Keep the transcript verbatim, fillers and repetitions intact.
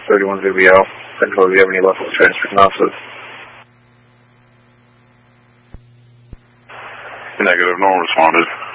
thirty-one Vibrio. Let me know if you have any luck with transfer analysis. Negative, no one responded.